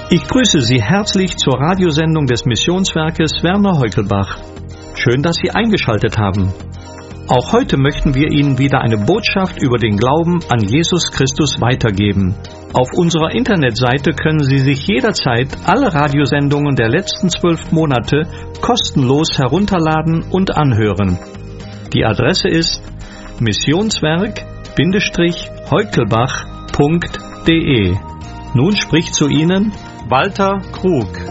Ich grüße Sie herzlich zur Radiosendung des Missionswerkes Werner Heukelbach. Schön, dass Sie eingeschaltet haben. Auch heute möchten wir Ihnen wieder eine Botschaft über den Glauben an Jesus Christus weitergeben. Auf unserer Internetseite können Sie sich jederzeit alle Radiosendungen der letzten 12 Monate kostenlos herunterladen und anhören. Die Adresse ist missionswerk-heukelbach.de. Nun spricht zu Ihnen Walter Krug.